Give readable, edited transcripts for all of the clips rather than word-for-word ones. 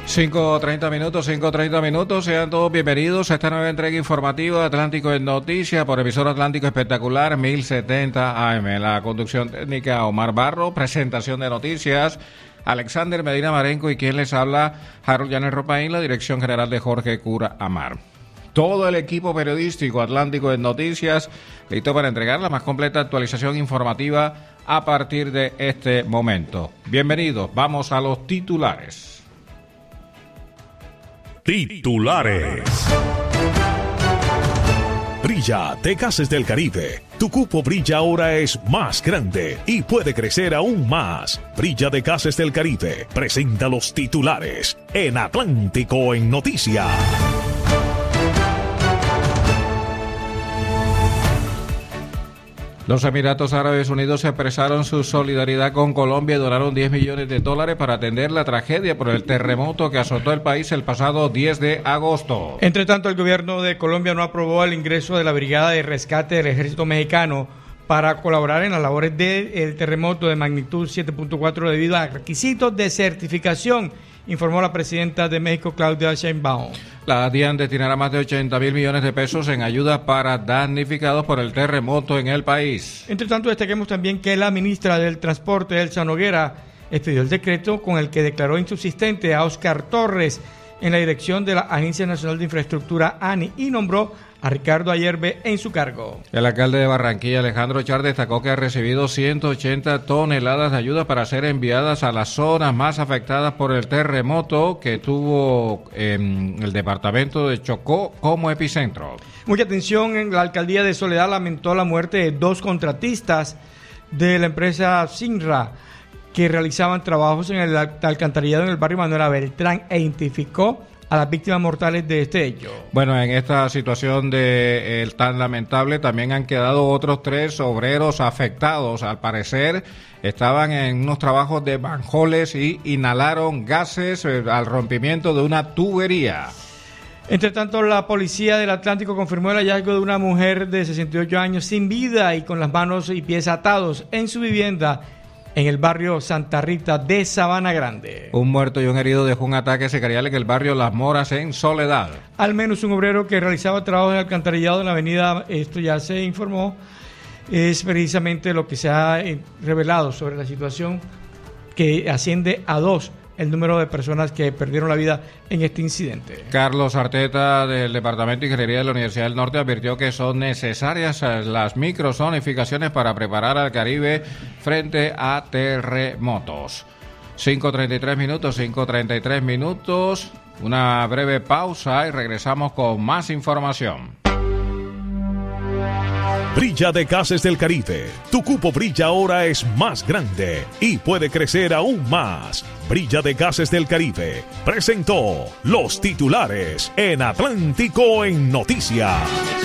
5:30 minutos, sean todos bienvenidos a esta nueva entrega informativa de Atlántico en Noticias por emisora Atlántico Espectacular 1070 AM. La conducción técnica Omar Barro, presentación de noticias Alexander Medina Marenco y quien les habla Harold Llanes Ropaín, la dirección general de Jorge Cura Amar. Todo el equipo periodístico Atlántico en Noticias listo para entregar la más completa actualización informativa a partir de este momento. Bienvenidos, vamos a los titulares. Titulares. Brilla de Gases del Caribe. Tu cupo Brilla ahora es más grande y puede crecer aún más. Brilla de Gases del Caribe presenta los titulares en Atlántico en Noticias. Los Emiratos Árabes Unidos expresaron su solidaridad con Colombia y donaron $10 millones para atender la tragedia por el terremoto que azotó el país el pasado 10 de agosto. Entre tanto, el gobierno de Colombia no aprobó el ingreso de la Brigada de Rescate del Ejército Mexicano para colaborar en las labores del terremoto de magnitud 7.4 debido a requisitos de certificación, informó la presidenta de México, Claudia Sheinbaum. La DIAN destinará más de $80 millones en ayuda para damnificados por el terremoto en el país. Entre tanto, destaquemos también que la ministra del Transporte, Elsa Noguera, expidió el decreto con el que declaró insubsistente a Óscar Torres en la dirección de la Agencia Nacional de Infraestructura, ANI, y nombró a Ricardo Ayerbe en su cargo. El alcalde de Barranquilla, Alejandro Char, destacó que ha recibido 180 toneladas de ayuda para ser enviadas a las zonas más afectadas por el terremoto que tuvo el departamento de Chocó como epicentro. Mucha atención, en la alcaldía de Soledad lamentó la muerte de 2 contratistas de la empresa Sinra que realizaban trabajos en el alcantarillado en el barrio Manuela Beltrán e identificó a las víctimas mortales de este hecho. Bueno, en esta situación tan lamentable también han quedado otros 3 obreros afectados. Al parecer estaban en unos trabajos de manjoles y inhalaron gases al rompimiento de una tubería. Entre tanto, la policía del Atlántico confirmó el hallazgo de una mujer de 68 años sin vida y con las manos y pies atados en su vivienda en el barrio Santa Rita de Sabana Grande. Un muerto y un herido dejó un ataque sicarial en el barrio Las Moras en Soledad. Al menos un obrero que realizaba trabajo en el alcantarillado en la avenida, esto ya se informó, es precisamente lo que se ha revelado sobre la situación, que asciende a 2 el número de personas que perdieron la vida en este incidente. Carlos Arteta, del Departamento de Ingeniería de la Universidad del Norte, advirtió que son necesarias las microzonificaciones para preparar al Caribe frente a terremotos. 5:33 minutos, una breve pausa y regresamos con más información. Brilla de Gases del Caribe. Tu cupo Brilla ahora es más grande y puede crecer aún más. Brilla de Gases del Caribe presentó los titulares en Atlántico en Noticias.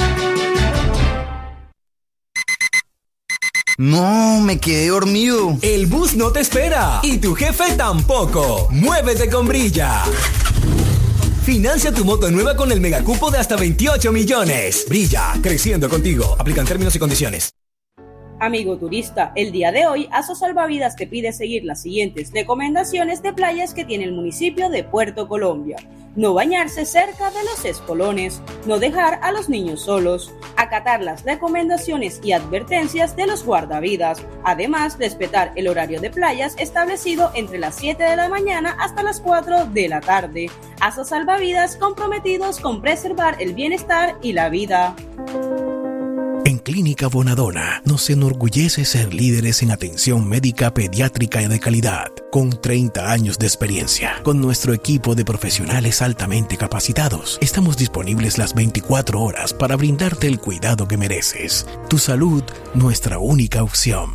No, me quedé dormido. El bus no te espera y tu jefe tampoco. Muévete con Brilla. Financia tu moto nueva con el megacupo de hasta 28 millones. Brilla, creciendo contigo. Aplican términos y condiciones. Amigo turista, el día de hoy ASO Salvavidas te pide seguir las siguientes recomendaciones de playas que tiene el municipio de Puerto Colombia. No bañarse cerca de los espolones, no dejar a los niños solos, acatar las recomendaciones y advertencias de los guardavidas, además respetar el horario de playas establecido entre las 7 de la mañana hasta las 4 de la tarde. ASO Salvavidas, comprometidos con preservar el bienestar y la vida. En Clínica Bonadona nos enorgullece ser líderes en atención médica pediátrica de calidad, con 30 años de experiencia. Con nuestro equipo de profesionales altamente capacitados, estamos disponibles las 24 horas para brindarte el cuidado que mereces. Tu salud, nuestra única opción.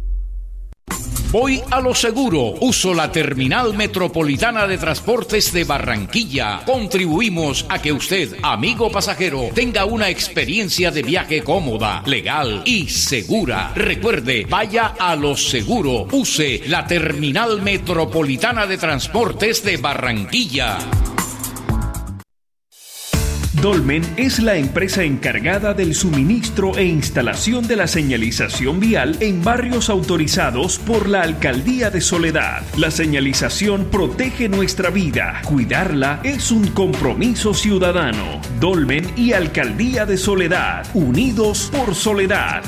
Voy a lo seguro. Uso la Terminal Metropolitana de Transportes de Barranquilla. Contribuimos a que usted, amigo pasajero, tenga una experiencia de viaje cómoda, legal y segura. Recuerde, vaya a lo seguro. Use la Terminal Metropolitana de Transportes de Barranquilla. Dolmen es la empresa encargada del suministro e instalación de la señalización vial en barrios autorizados por la Alcaldía de Soledad. La señalización protege nuestra vida. Cuidarla es un compromiso ciudadano. Dolmen y Alcaldía de Soledad, unidos por Soledad.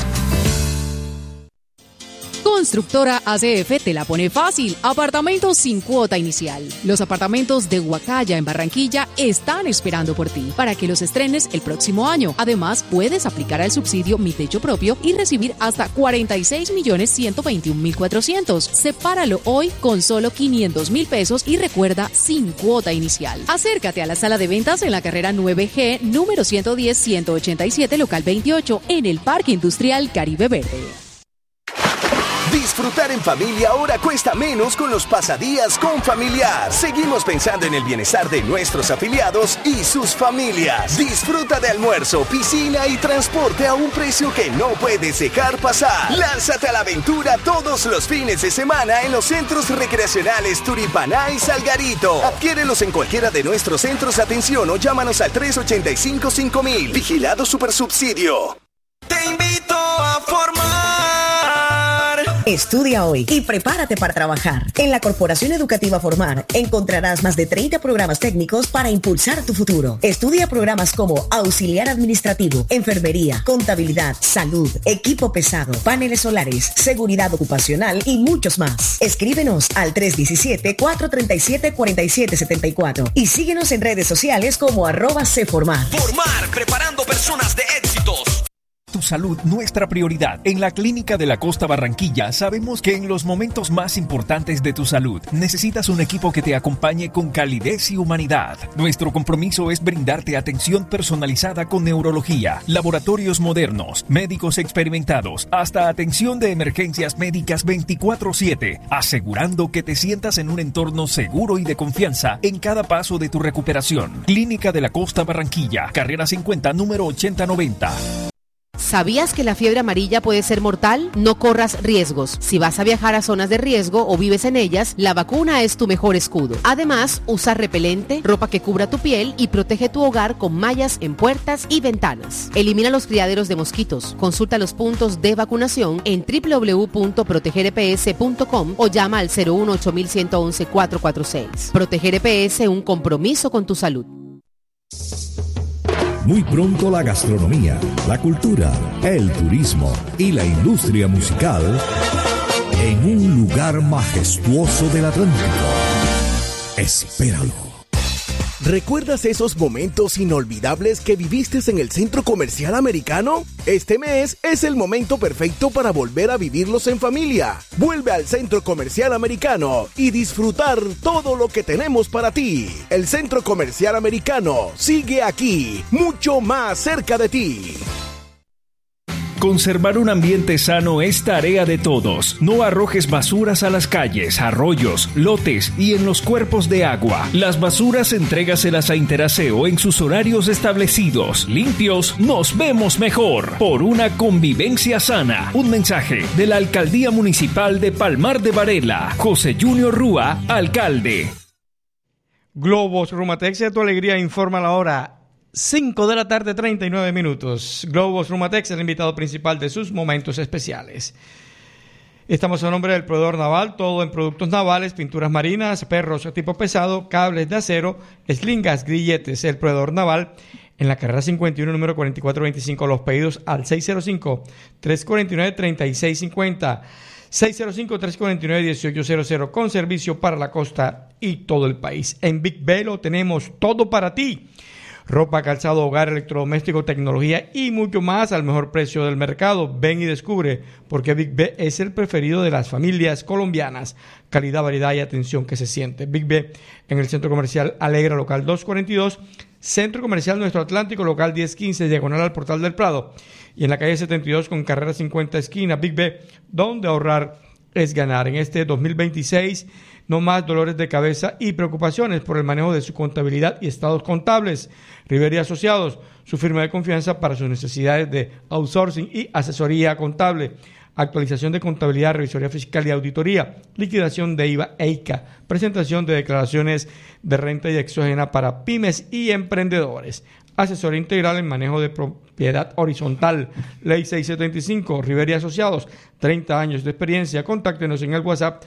Constructora ACF te la pone fácil. Apartamentos sin cuota inicial. Los apartamentos de Huacaya en Barranquilla están esperando por ti para que los estrenes el próximo año. Además, puedes aplicar al subsidio Mi Techo Propio y recibir hasta 46.121.400. Sepáralo hoy con solo 500.000 pesos y recuerda, sin cuota inicial. Acércate a la sala de ventas en la carrera 9G, número 110-187, local 28, en el Parque Industrial Caribe Verde. Disfrutar en familia ahora cuesta menos con los pasadías con Familiar. Seguimos pensando en el bienestar de nuestros afiliados y sus familias. Disfruta de almuerzo, piscina y transporte a un precio que no puedes dejar pasar. Lánzate a la aventura todos los fines de semana en los centros recreacionales Turipaná y Salgarito. Adquiérelos en cualquiera de nuestros centros de atención o llámanos al 385-5000. Vigilado Supersubsidio. Te invito a formar. Estudia hoy y prepárate para trabajar. En la Corporación Educativa Formar encontrarás más de 30 programas técnicos para impulsar tu futuro. Estudia programas como auxiliar administrativo, enfermería, contabilidad, salud, equipo pesado, paneles solares, seguridad ocupacional y muchos más. Escríbenos al 317-437-4774 y síguenos en redes sociales como @cformar. Formar, preparando personas de éxitos. Tu salud, nuestra prioridad. En la Clínica de la Costa Barranquilla sabemos que en los momentos más importantes de tu salud necesitas un equipo que te acompañe con calidez y humanidad. Nuestro compromiso es brindarte atención personalizada con neurología, laboratorios modernos, médicos experimentados, hasta atención de emergencias médicas 24/7, asegurando que te sientas en un entorno seguro y de confianza en cada paso de tu recuperación. Clínica de la Costa Barranquilla, carrera 50, número 8090. ¿Sabías que la fiebre amarilla puede ser mortal? No corras riesgos. Si vas a viajar a zonas de riesgo o vives en ellas, la vacuna es tu mejor escudo. Además, usa repelente, ropa que cubra tu piel y protege tu hogar con mallas en puertas y ventanas. Elimina los criaderos de mosquitos. Consulta los puntos de vacunación en www.protegereps.com o llama al 018-111-446. Proteger EPS, un compromiso con tu salud. Muy pronto la gastronomía, la cultura, el turismo y la industria musical en un lugar majestuoso del Atlántico. Espéralo. ¿Recuerdas esos momentos inolvidables que viviste en el Centro Comercial Americano? Este mes es el momento perfecto para volver a vivirlos en familia. Vuelve al Centro Comercial Americano y disfrutar todo lo que tenemos para ti. El Centro Comercial Americano sigue aquí, mucho más cerca de ti. Conservar un ambiente sano es tarea de todos. No arrojes basuras a las calles, arroyos, lotes y en los cuerpos de agua. Las basuras entrégaselas a Interaseo en sus horarios establecidos. Limpios, nos vemos mejor. Por una convivencia sana. Un mensaje de la Alcaldía Municipal de Palmar de Varela. José Junior Rúa, alcalde. Globos Rumatex, de tu alegría, informa la hora. 5 de la tarde, 39 minutos. Globos Rumatex, el invitado principal de sus momentos especiales. Estamos a nombre del proveedor naval, todo en productos navales, pinturas marinas, perros tipo pesado, cables de acero, eslingas, grilletes. El proveedor naval en la carrera 51, número 4425. Los pedidos al 605-349-3650. 605-349-1800, con servicio para la costa y todo el país. En Big B lo tenemos todo para ti. Ropa, calzado, hogar, electrodoméstico, tecnología y mucho más al mejor precio del mercado. Ven y descubre por qué Big B es el preferido de las familias colombianas. Calidad, variedad y atención que se siente. Big B en el Centro Comercial Alegra, local 242. Centro Comercial Nuestro Atlántico, local 1015, diagonal al Portal del Prado. Y en la calle 72 con carrera 50 esquina, Big B, donde ahorrar es ganar. En este 2026, no más dolores de cabeza y preocupaciones por el manejo de su contabilidad y estados contables. Rivera y Asociados, su firma de confianza para sus necesidades de outsourcing y asesoría contable. actualización de contabilidad, revisoría fiscal y auditoría, liquidación de IVA e ICA, presentación de declaraciones de renta y exógena para pymes y emprendedores, asesoría integral en manejo de propiedad horizontal, Ley 675, Rivera y Asociados, 30 años de experiencia. Contáctenos en el WhatsApp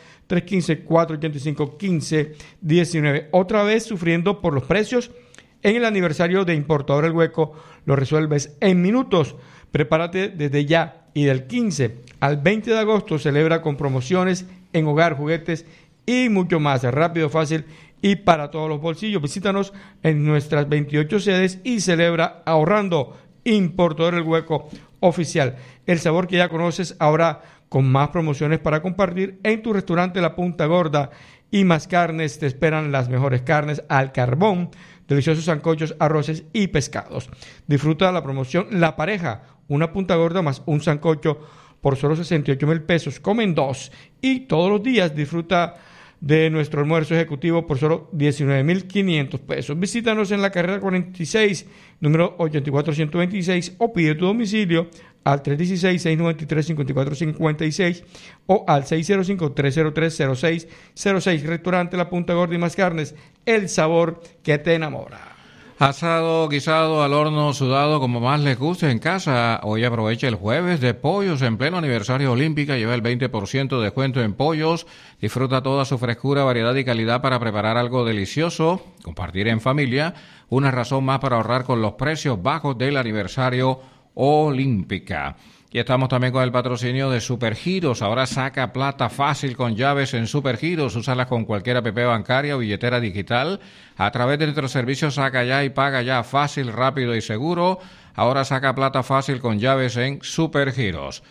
315-485-1519. Otra vez sufriendo por los precios. En el aniversario de Importador El Hueco lo resuelves en minutos. Prepárate desde ya y del 15 al 20 de agosto celebra con promociones en hogar, juguetes y mucho más. Rápido, fácil y para todos los bolsillos. Visítanos en nuestras 28 sedes y celebra ahorrando. Importador El Hueco oficial. El sabor que ya conoces ahora con más promociones para compartir en tu restaurante La Punta Gorda. Y más carnes, te esperan las mejores carnes al carbón, deliciosos sancochos, arroces y pescados. Disfruta la promoción La Pareja, una punta gorda más un sancocho por solo 68,000 pesos. Comen 2 y todos los días disfruta de nuestro almuerzo ejecutivo por solo 19,500 pesos. Visítanos en la carrera 46, número 84126 o pide tu domicilio al 316-693-5456 o al 605-303-0606. Restaurante La Punta Gorda y más carnes, el sabor que te enamora. Asado, guisado, al horno, sudado, como más les guste en casa. Hoy aprovecha el jueves de pollos en pleno aniversario Olímpica. Lleva el 20% de descuento en pollos. Disfruta toda su frescura, variedad y calidad para preparar algo delicioso. Compartir en familia. Una razón más para ahorrar con los precios bajos del aniversario Olímpica. Y estamos también con el patrocinio de Supergiros. Ahora saca plata fácil con llaves en Supergiros. Úsalas con cualquier app bancaria o billetera digital. A través de nuestro servicio Saca Ya y Paga Ya, fácil, rápido y seguro. Ahora saca plata fácil con llaves en Supergiros.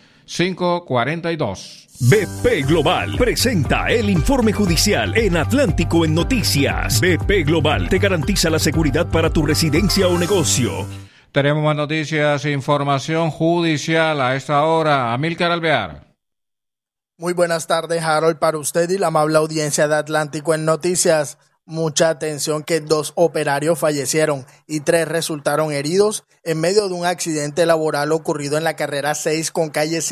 542. BP Global presenta el informe judicial en Atlántico en Noticias. BP Global te garantiza la seguridad para tu residencia o negocio. Tenemos más noticias, información judicial a esta hora. Amílcar Alvear. Muy buenas tardes, Harold, para usted y la amable audiencia de Atlántico en Noticias. Mucha atención que 2 operarios fallecieron y 3 resultaron heridos en medio de un accidente laboral ocurrido en la carrera 6 con calle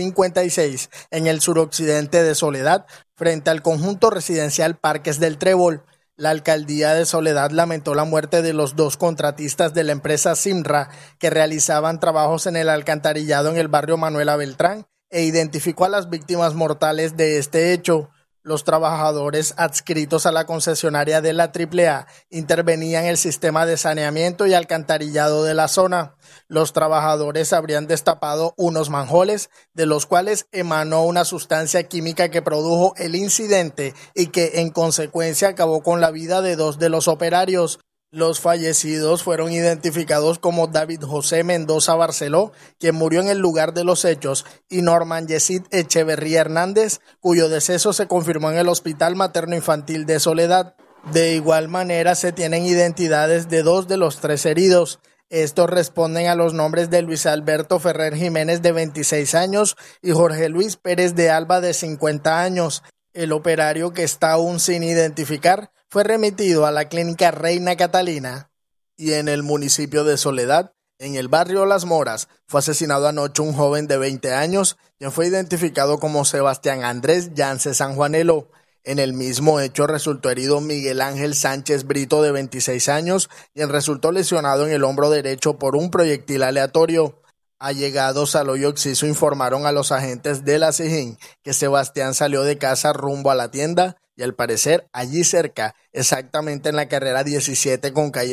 56 en el suroccidente de Soledad, frente al conjunto residencial Parques del Trébol. La alcaldía de Soledad lamentó la muerte de los 2 contratistas de la empresa Simra que realizaban trabajos en el alcantarillado en el barrio Manuela Beltrán e identificó a las víctimas mortales de este hecho. Los trabajadores adscritos a la concesionaria de la AAA intervenían en el sistema de saneamiento y alcantarillado de la zona. Los trabajadores habrían destapado unos manjoles, de los cuales emanó una sustancia química que produjo el incidente y que en consecuencia acabó con la vida de 2 de los operarios. Los fallecidos fueron identificados como David José Mendoza Barceló, quien murió en el lugar de los hechos, y Norman Yesid Echeverría Hernández, cuyo deceso se confirmó en el Hospital Materno Infantil de Soledad. De igual manera, se tienen identidades de 2 de los 3 heridos. Estos responden a los nombres de Luis Alberto Ferrer Jiménez, de 26 años, y Jorge Luis Pérez de Alba, de 50 años. El operario, que está aún sin identificar, fue remitido a la clínica Reina Catalina. Y en el municipio de Soledad, en el barrio Las Moras, fue asesinado anoche un joven de 20 años, quien fue identificado como Sebastián Andrés Yance Sanjuanelo. En el mismo hecho resultó herido Miguel Ángel Sánchez Brito, de 26 años, quien resultó lesionado en el hombro derecho por un proyectil aleatorio. Allegados al hoyo Oxiso informaron a los agentes de la SIJIN que Sebastián salió de casa rumbo a la tienda y al parecer allí cerca, exactamente en la carrera 17 con calle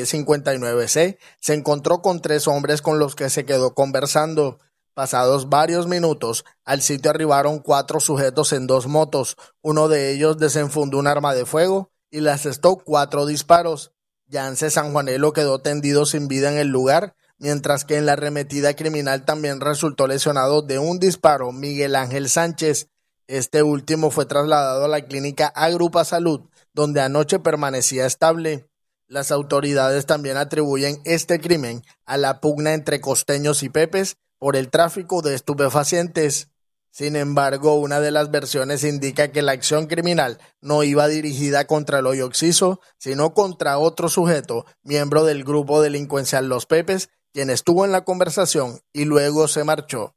59C, se encontró con 3 hombres con los que se quedó conversando. Pasados varios minutos, al sitio arribaron 4 sujetos en 2 motos. Uno de ellos desenfundó un arma de fuego y le asestó 4 disparos. Yance Sanjuanelo quedó tendido sin vida en el lugar, mientras que en la arremetida criminal también resultó lesionado de un disparo Miguel Ángel Sánchez. Este último fue trasladado a la clínica Agrupa Salud, donde anoche permanecía estable. Las autoridades también atribuyen este crimen a la pugna entre costeños y pepes por el tráfico de estupefacientes. Sin embargo, una de las versiones indica que la acción criminal no iba dirigida contra el hoyo Oxiso, sino contra otro sujeto, miembro del grupo delincuencial Los Pepes, quien estuvo en la conversación y luego se marchó.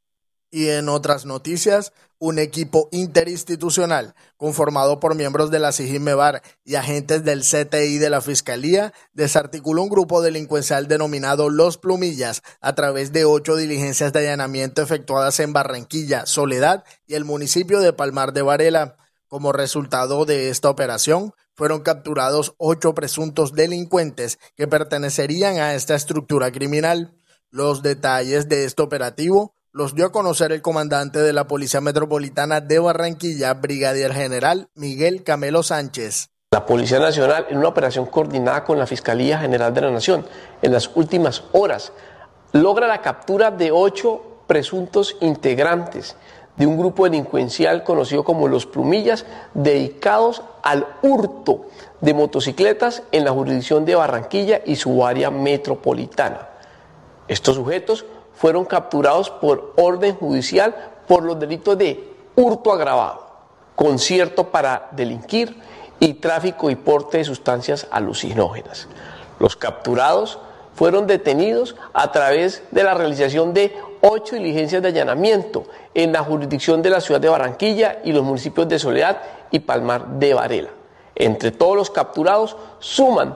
Y en otras noticias, un equipo interinstitucional conformado por miembros de la SIGINMEVAR y agentes del CTI de la Fiscalía desarticuló un grupo delincuencial denominado Los Plumillas a través de 8 diligencias de allanamiento efectuadas en Barranquilla, Soledad y el municipio de Palmar de Varela. Como resultado de esta operación, fueron capturados 8 presuntos delincuentes que pertenecerían a esta estructura criminal. Los detalles de este operativo los dio a conocer el comandante de la Policía Metropolitana de Barranquilla, Brigadier General Miguel Camelo Sánchez. La Policía Nacional, en una operación coordinada con la Fiscalía General de la Nación, en las últimas horas, logra la captura de 8 presuntos integrantes de un grupo delincuencial conocido como Los Plumillas, dedicados al hurto de motocicletas en la jurisdicción de Barranquilla y su área metropolitana. Estos sujetos fueron capturados por orden judicial por los delitos de hurto agravado, concierto para delinquir y tráfico y porte de sustancias alucinógenas. Los capturados fueron detenidos a través de la realización de 8 diligencias de allanamiento en la jurisdicción de la ciudad de Barranquilla y los municipios de Soledad y Palmar de Varela. Entre todos los capturados suman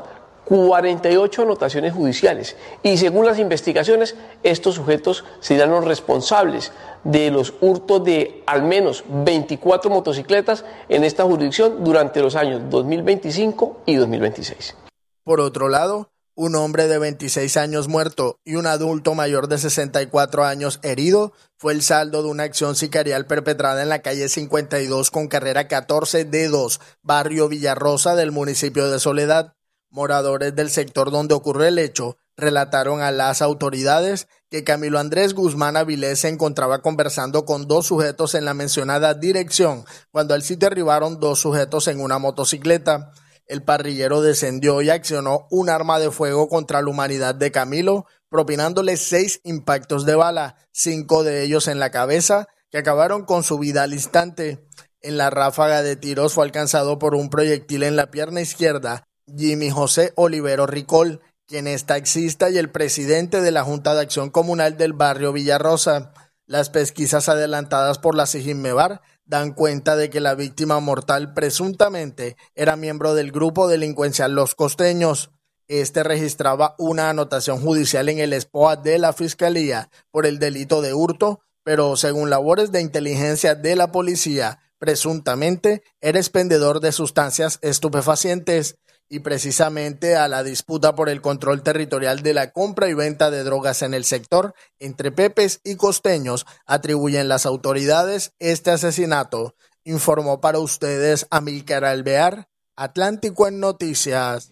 48 anotaciones judiciales y según las investigaciones estos sujetos serán los responsables de los hurtos de al menos 24 motocicletas en esta jurisdicción durante los años 2025 y 2026. Por otro lado, un hombre de 26 años muerto y un adulto mayor de 64 años herido fue el saldo de una acción sicarial perpetrada en la calle 52 con carrera 14D2, barrio Villarrosa del municipio de Soledad. Moradores del sector donde ocurrió el hecho relataron a las autoridades que Camilo Andrés Guzmán Avilés se encontraba conversando con 2 sujetos en la mencionada dirección cuando al sitio arribaron 2 sujetos en una motocicleta. El parrillero descendió y accionó un arma de fuego contra la humanidad de Camilo, propinándole 6 impactos de bala, 5 de ellos en la cabeza, que acabaron con su vida al instante. En la ráfaga de tiros fue alcanzado por un proyectil en la pierna izquierda Jimmy José Olivero Ricol, quien es taxista y el presidente de la Junta de Acción Comunal del barrio Villarrosa. Las pesquisas adelantadas por la SIGINMEVAR dan cuenta de que la víctima mortal presuntamente era miembro del grupo delincuencial Los Costeños. Este registraba una anotación judicial en el SPOA de la Fiscalía por el delito de hurto, pero según labores de inteligencia de la policía, presuntamente era expendedor de sustancias estupefacientes. Y precisamente a la disputa por el control territorial de la compra y venta de drogas en el sector entre pepes y costeños atribuyen las autoridades este asesinato, informó para ustedes Amílcar Alvear, Atlántico en Noticias.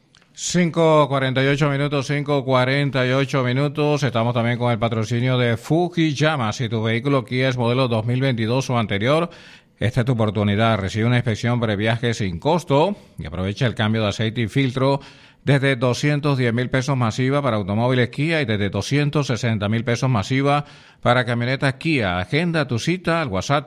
5:48 minutos, estamos también con el patrocinio de Fujiyama. Si tu vehículo Kia es modelo 2022 o anterior, esta es tu oportunidad. Recibe una inspección previaje sin costo y aprovecha el cambio de aceite y filtro desde 210,000 pesos masiva para automóviles Kia y desde 260,000 pesos masiva para camionetas Kia. Agenda tu cita al WhatsApp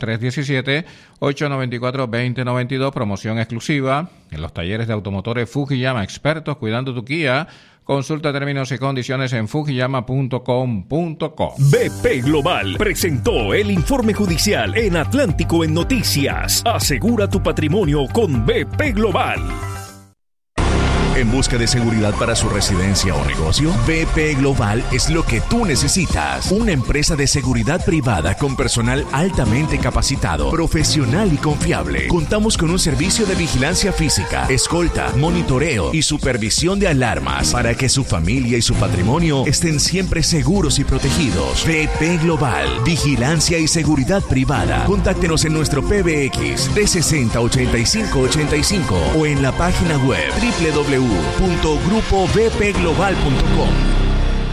317-894-2092, promoción exclusiva en los talleres de automotores Fujiyama, expertos cuidando tu Kia. Consulta términos y condiciones en fujiyama.com.co. BP Global presentó el informe judicial en Atlántico en Noticias. Asegura tu patrimonio con BP Global. ¿En busca de seguridad para su residencia o negocio? BP Global es lo que tú necesitas. Una empresa de seguridad privada con personal altamente capacitado, profesional y confiable. Contamos con un servicio de vigilancia física, escolta, monitoreo y supervisión de alarmas para que su familia y su patrimonio estén siempre seguros y protegidos. BP Global, vigilancia y seguridad privada. Contáctenos en nuestro PBX 360-8585 o en la página web www.grupobpglobal.com.